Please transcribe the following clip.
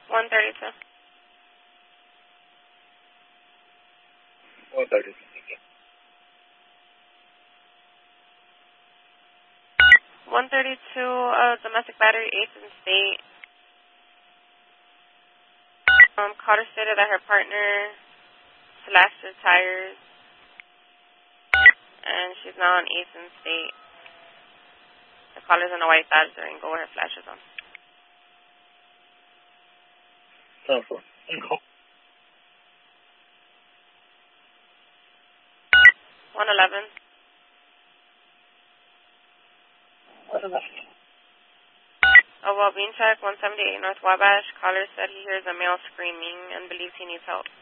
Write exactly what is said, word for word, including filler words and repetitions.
one thirty-two. one thirty-two. one thirty-two, uh, domestic battery, eighth and State. Um, caller stated that her partner slashed her tires, and she's now on eighth and State. The caller's in a white Dodge Durango with her flashes on. ten four. one eleven. Oh, well, being check, one seventy-eight North Wabash. Caller said he hears a male screaming and believes he needs help.